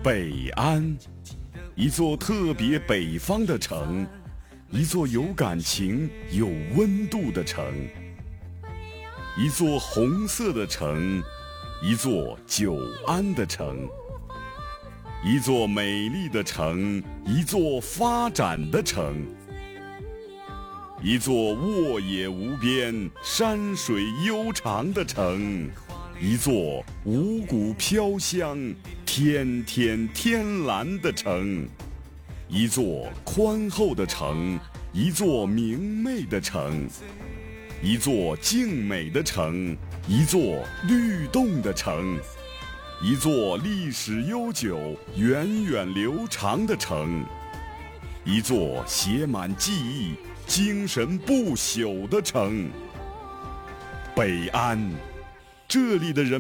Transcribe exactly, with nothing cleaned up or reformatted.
北安，一座特别北方的城，一座有感情、有温度的城，一座红色的城，一座久安的城，一座美丽的城，一座发展的城，一座沃野无边、山水悠长的城，一座五谷飘香、天天天蓝的城，一座宽厚的城，一座明媚的城，一座静美的城，一座律动的城，一座历史悠久、源远流长的城，一座写满记忆、精神不朽的城。北安，这里的人